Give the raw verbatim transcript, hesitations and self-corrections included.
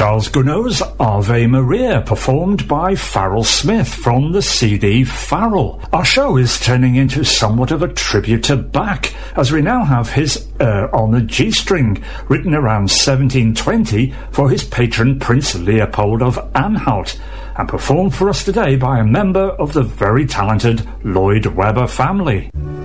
Charles Gounod's Ave Maria, performed by Farrell Smith from the C D Farrell. Our show is turning into somewhat of a tribute to Bach, as we now have his Air on the G-string, written around seventeen twenty for his patron Prince Leopold of Anhalt, and performed for us today by a member of the very talented Lloyd Webber family.